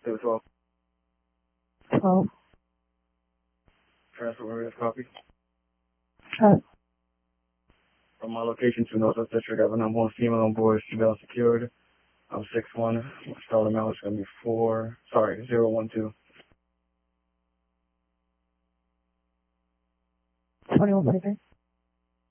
12. 12. Transfer Maria's copy. Trust. From my location to Northwest District, I have a number 1 female on board. She's been secured. I'm 6'1". Start amount is going to be 012. 21 23.